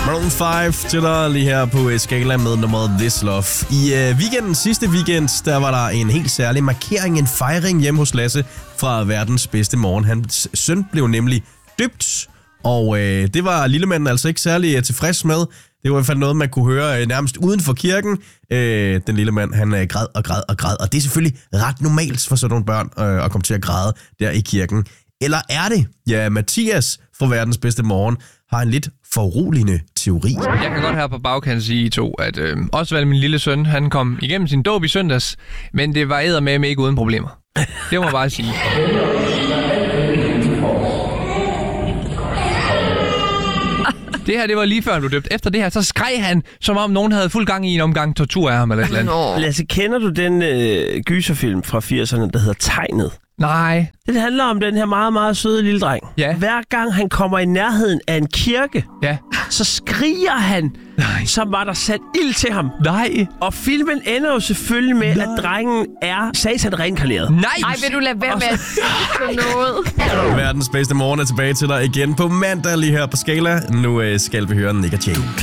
Maroon 5 til dig lige her på Skala med nummeret This Love. I sidste weekend, der var der en helt særlig markering, en fejring hjemme hos Lasse fra verdens bedste morgen. Hans søn blev nemlig døbt, og det var lillemanden altså ikke særlig tilfreds med. Det var i hvert fald noget, man kunne høre nærmest uden for kirken. Den lille mand, han græd og græd. Og det er selvfølgelig ret normalt for sådan nogle børn at komme til at græde der i kirken. Eller er det? Ja, Mathias fra verdens bedste morgen har en lidt foruroligende teori. Jeg kan godt her på bagkant sige at Osvald, min lille søn, han kom igennem sin dåb i søndags, men det var eddermame ikke uden problemer. Det må jeg bare sige. Det her, det var lige før han blev døbt. Efter det her, så skreg han, som om nogen havde fuld gang i en omgang tortur af ham eller et eller andet. Lasse, kender du den gyserfilm fra 80'erne, der hedder Tegnet? Nej. Det handler om den her meget, meget søde lille dreng. Ja. Hver gang han kommer i nærheden af en kirke, ja, så skriger han, som var der sat ild til ham. Nej. Og filmen ender jo selvfølgelig med, at drengen er satan reinkarneret. Nej. Ej, vil du lade være med at sige noget? Verdens bedste morgen er tilbage til dig igen på mandag lige her på Skala. Nu skal vi høre Nick og Jay.